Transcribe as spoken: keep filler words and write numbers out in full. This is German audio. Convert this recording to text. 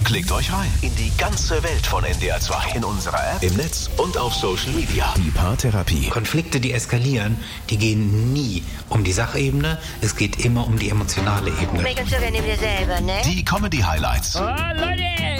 Klickt euch rein in die ganze Welt von N D R zwei. In unserer App, im Netz und auf Social Media. Die Paartherapie. Konflikte, die eskalieren, die gehen nie um die Sachebene. Es geht immer um die emotionale Ebene. Make uns so gerne wir selber, ne? Die Comedy-Highlights. Oh, Leute!